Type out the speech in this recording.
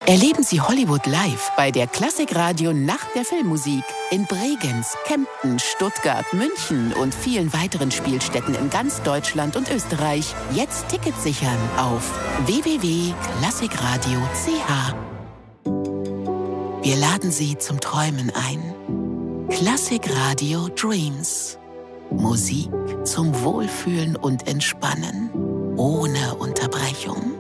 Erleben Sie Hollywood live bei der Klassikradio Nacht der Filmmusik in Bregenz, Kempten, Stuttgart, München und vielen weiteren Spielstätten in ganz Deutschland und Österreich. Jetzt Tickets sichern auf www.klassikradio.ch. Wir laden Sie zum Träumen ein. Klassikradio Dreams. Musik zum Wohlfühlen und Entspannen. Ohne Unterbrechung.